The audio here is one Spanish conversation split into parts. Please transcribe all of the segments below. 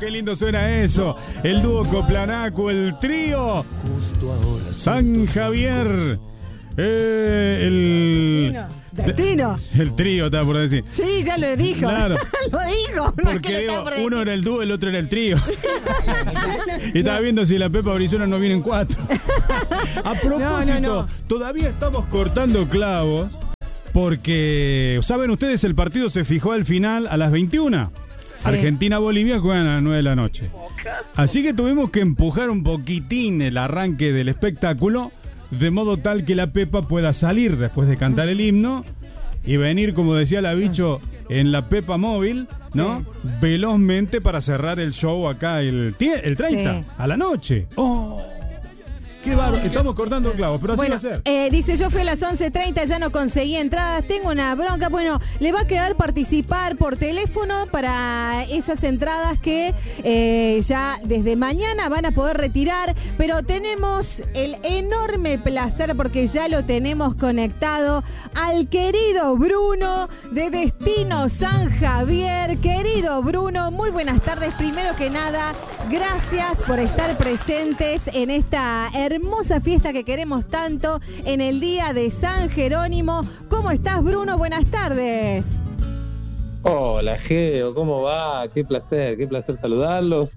qué lindo suena eso. El dúo Coplanaco, el trío San Javier. Destino. El trío, estaba por decir. Sí, ya lo dijo. Claro. Lo dijo. Porque digo, uno era el dúo, el otro era el trío. Y estaba viendo si la Pepa Brizuela no viene en 4. A propósito, No. todavía estamos cortando clavos. Porque, ¿saben ustedes? El partido se fijó al final a las 21. Sí. Argentina-Bolivia juegan a las 9 de la noche. Así que tuvimos que empujar un poquitín el arranque del espectáculo, de modo tal que la Pepa pueda salir después de cantar el himno y venir, como decía la Bicho, en la Pepa móvil, ¿no? Velozmente para cerrar el show acá el 30, a la noche. ¡Oh! ¡Qué bárbaro! Estamos cortando clavos, pero así va a ser. Dice, yo fui a las 11:30, ya no conseguí entradas, tengo una bronca. Bueno, le va a quedar participar por teléfono para esas entradas que ya desde mañana van a poder retirar, pero tenemos el enorme placer, porque ya lo tenemos conectado, al querido Bruno de Destino San Javier. Querido Bruno, muy buenas tardes. Primero que nada, gracias por estar presentes en esta hermosa fiesta que queremos tanto en el día de San Jerónimo. ¿Cómo estás, Bruno? Buenas tardes. Hola, Geo, ¿cómo va? Qué placer saludarlos.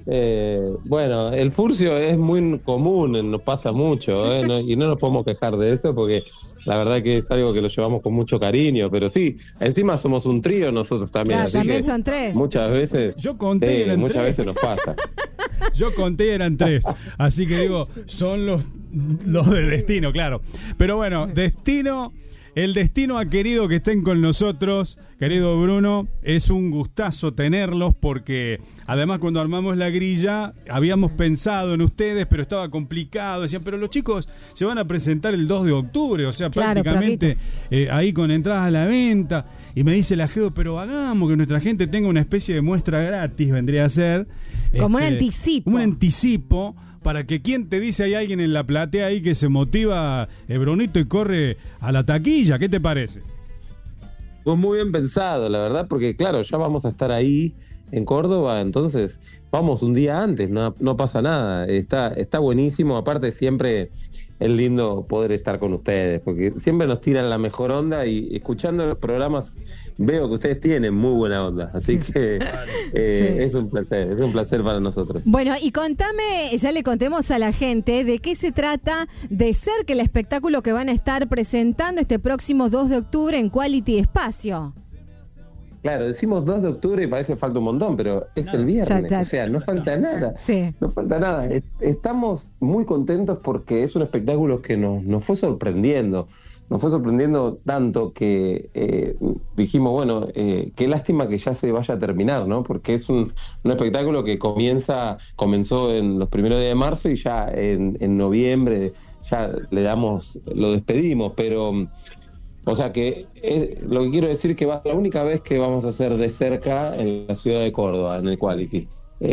Bueno, el furcio es muy común, nos pasa mucho, y no nos podemos quejar de eso porque la verdad que es algo que lo llevamos con mucho cariño, pero sí, encima somos un trío nosotros también, claro, así también que son 3. Muchas veces, yo conté, eran muchas 3. veces nos pasa. Yo conté, eran 3, así que digo, son los de Destino, claro. Pero bueno, Destino, el Destino ha querido que estén con nosotros, querido Bruno. Es un gustazo tenerlos porque además cuando armamos la grilla habíamos pensado en ustedes, pero estaba complicado. Decían, pero los chicos se van a presentar el 2 de octubre, o sea, claro, prácticamente ahí con entradas a la venta. Y me dice la Geo, pero hagamos que nuestra gente tenga una especie de muestra gratis, vendría a ser. Como un anticipo. Un anticipo. Para que, ¿quién te dice? Hay alguien en la platea ahí que se motiva, Brunito, y corre a la taquilla. ¿Qué te parece? Pues muy bien pensado, la verdad, porque claro, ya vamos a estar ahí en Córdoba, entonces vamos un día antes, no pasa nada, está buenísimo. Aparte siempre es lindo poder estar con ustedes, porque siempre nos tiran la mejor onda y escuchando los programas veo que ustedes tienen muy buena onda, así que es un placer para nosotros. Bueno, y contame, ya le contemos a la gente de qué se trata de Cerca, el espectáculo que van a estar presentando este próximo 2 de octubre en Quality Espacio. Claro, decimos 2 de octubre y parece que falta un montón, pero es el viernes, o sea, no falta nada. Sí. No falta nada. Estamos muy contentos porque es un espectáculo que nos fue sorprendiendo. Nos fue sorprendiendo tanto que dijimos, bueno, qué lástima que ya se vaya a terminar, ¿no? Porque es un espectáculo que comenzó en los primeros días de marzo y ya en noviembre ya lo despedimos, pero... O sea que lo que quiero decir es que va la única vez que vamos a hacer de cerca en la ciudad de Córdoba, en el Quality.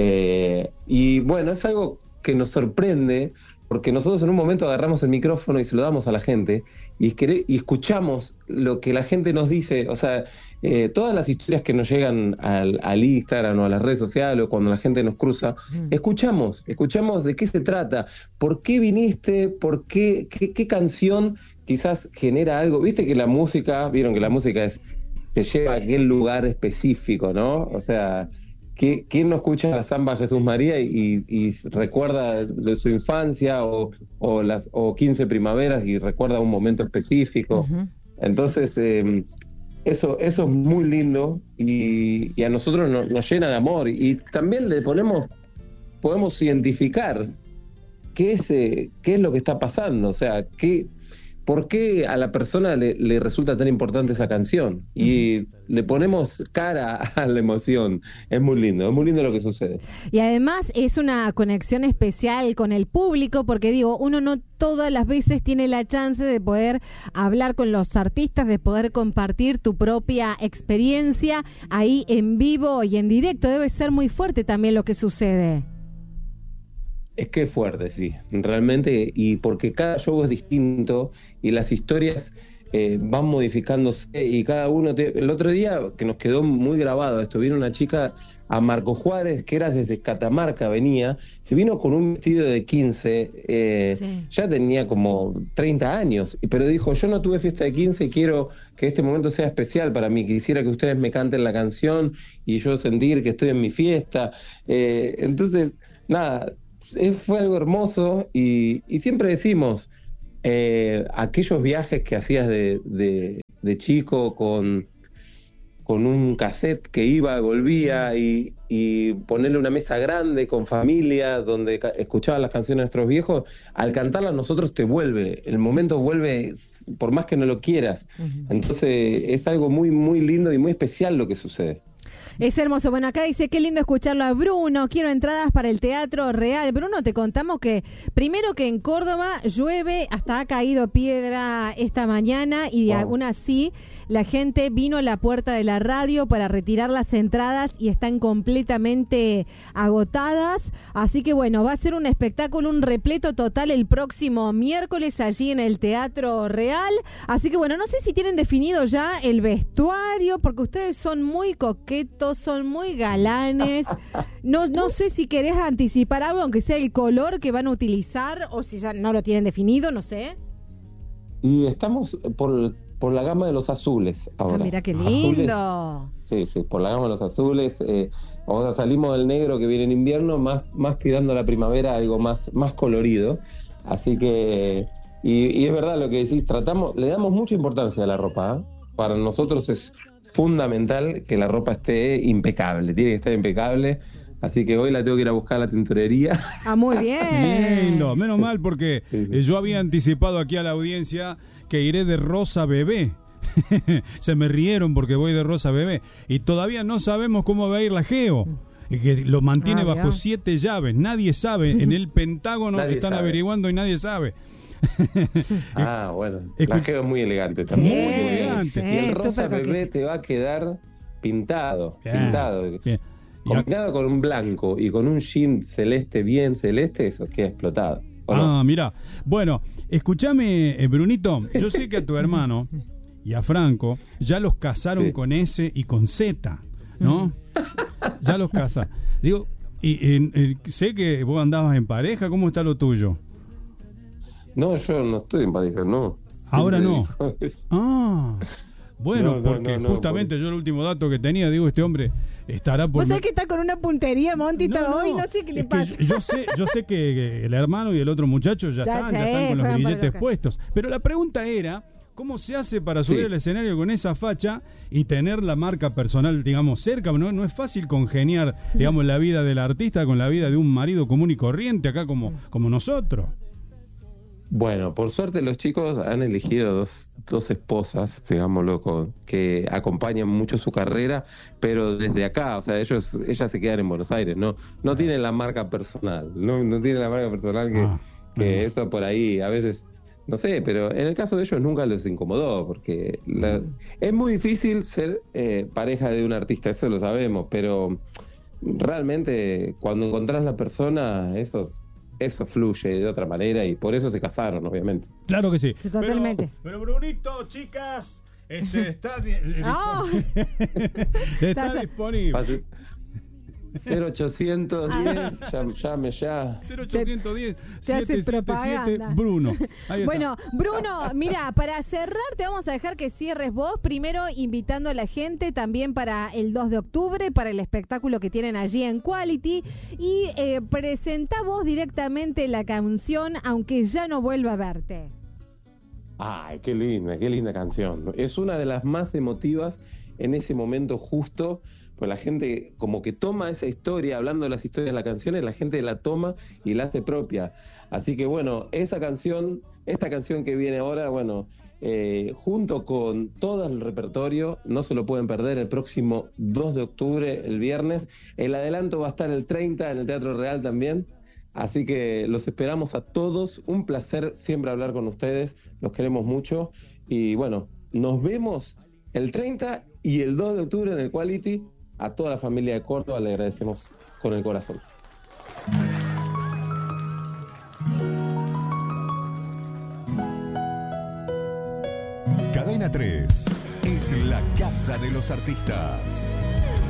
Y bueno, es algo que nos sorprende porque nosotros en un momento agarramos el micrófono y se lo damos a la gente y escuchamos lo que la gente nos dice. O sea, todas las historias que nos llegan al Instagram o a las redes sociales o cuando la gente nos cruza, escuchamos de qué se trata, por qué viniste, por qué canción quizás genera algo. Viste que la música, vieron que la música te lleva a aquel lugar específico, ¿no? O sea, ¿quién no escucha la samba Jesús María y recuerda de su infancia o 15 primaveras y recuerda un momento específico? Uh-huh. Entonces, eso es muy lindo y a nosotros nos llena de amor y también podemos identificar qué es lo que está pasando, o sea, ¿por qué a la persona le resulta tan importante esa canción? Y le ponemos cara a la emoción. Es muy lindo lo que sucede. Y además es una conexión especial con el público, porque digo, uno no todas las veces tiene la chance de poder hablar con los artistas, de poder compartir tu propia experiencia ahí en vivo y en directo. Debe ser muy fuerte también lo que sucede. Es que es fuerte, sí, realmente, y porque cada show es distinto y las historias van modificándose y cada uno... El otro día, que nos quedó muy grabado esto, vino una chica a Marco Juárez, que era desde Catamarca, venía, se vino con un vestido de 15, ya tenía como 30 años, pero dijo, yo no tuve fiesta de 15 y quiero que este momento sea especial para mí, quisiera que ustedes me canten la canción y yo sentir que estoy en mi fiesta. Entonces, nada, fue algo hermoso y siempre decimos, aquellos viajes que hacías de chico con un cassette que iba, volvía y ponerle una mesa grande con familia donde escuchaban las canciones de nuestros viejos, al cantarlas nosotros te vuelve, el momento vuelve por más que no lo quieras. Entonces es algo muy, muy lindo y muy especial lo que sucede. Es hermoso. Bueno, acá dice, qué lindo escucharlo a Bruno, quiero entradas para el Teatro Real. Bruno, te contamos que primero que en Córdoba llueve, hasta ha caído piedra esta mañana y aún así la gente vino a la puerta de la radio para retirar las entradas y están completamente agotadas. Así que bueno, va a ser un espectáculo, un repleto total el próximo miércoles allí en el Teatro Real. Así que bueno, no sé si tienen definido ya el vestuario, porque ustedes son muy coquetos, son muy galanes. No sé si querés anticipar algo, aunque sea el color que van a utilizar, o si ya no lo tienen definido, no sé. Y estamos por la gama de los azules ahora. Mira qué lindo. Azules, sí, por la gama de los azules. Salimos del negro que viene en invierno, más tirando a la primavera, algo más colorido. Así que, y es verdad lo que decís, le damos mucha importancia a la ropa, ¿eh? Para nosotros es fundamental que la ropa esté impecable, tiene que estar impecable, así que hoy la tengo que ir a buscar a la tintorería. Muy bien. Lindo, menos mal porque yo había anticipado aquí a la audiencia que iré de rosa bebé. Se me rieron porque voy de rosa bebé y todavía no sabemos cómo va a ir la Geo, que lo mantiene bajo 7 llaves, nadie sabe, en el Pentágono están averiguando y nadie sabe. Bueno, la Geo es muy elegante también. Muy elegante. Y el rosa bebé te va a quedar pintado. Bien. Combinado con un blanco y con un jean celeste, bien celeste, eso queda explotado. Mira. Bueno, escúchame, Brunito, yo sé que a tu hermano y a Franco ya los casaron con S y con Z, ¿no? Ya los casaron. Digo, sé que vos andabas en pareja, ¿cómo está lo tuyo? No, yo no estoy en pareja, no. Ahora no. Bueno, porque justamente yo el último dato que tenía, digo, este hombre estará por... ¿Vos sabés que está con una puntería, Monty, hoy? No sé qué le pasa. Yo sé que el hermano y el otro muchacho ya están con los grilletes puestos. Pero la pregunta era, ¿cómo se hace para subir al escenario con esa facha y tener la marca personal, digamos, cerca? No es fácil congeniar, digamos, la vida del artista con la vida de un marido común y corriente acá como nosotros. Bueno, por suerte los chicos han elegido dos esposas, digámoslo, que acompañan mucho su carrera, pero desde acá, o sea, ellas se quedan en Buenos Aires, no tienen la marca personal, no tienen la marca personal que eso por ahí, a veces, no sé, pero en el caso de ellos nunca les incomodó, porque es muy difícil ser pareja de un artista, eso lo sabemos, pero realmente cuando encontrás la persona, eso fluye de otra manera y por eso se casaron, obviamente. Claro que sí. Totalmente. Pero Brunito, chicas, está disponible. 0810, llame ya. 0810 te hace propaganda. Bruno. Bueno, Bruno, mira, para cerrar te vamos a dejar que cierres vos, primero invitando a la gente también para el 2 de octubre, para el espectáculo que tienen allí en Quality, y presentá vos directamente la canción, aunque ya no vuelva a verte. Ay, qué linda canción. Es una de las más emotivas en ese momento justo. Pues la gente como que toma esa historia, hablando de las historias de las canciones, la gente la toma y la hace propia. Así que bueno, esta canción que viene ahora, bueno, junto con todo el repertorio, no se lo pueden perder el próximo 2 de octubre, el viernes. El adelanto va a estar el 30 en el Teatro Real también. Así que los esperamos a todos. Un placer siempre hablar con ustedes. Los queremos mucho. Y bueno, nos vemos el 30 y el 2 de octubre en el Quality. A toda la familia de Córdoba le agradecemos con el corazón. Cadena 3 es la casa de los artistas.